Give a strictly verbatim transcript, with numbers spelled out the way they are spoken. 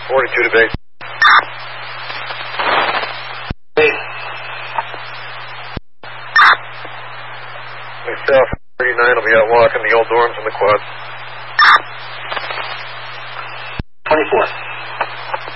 forty-two to base. Base. Myself, thirty-nine will be out walking the old dorms in the quad. twenty-four.